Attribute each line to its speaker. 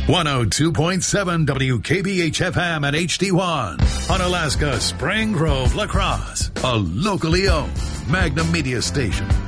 Speaker 1: 102.7 WKBH-FM and HD1 on Alaska Spring Grove, La Crosse, a locally owned Magnum Media station.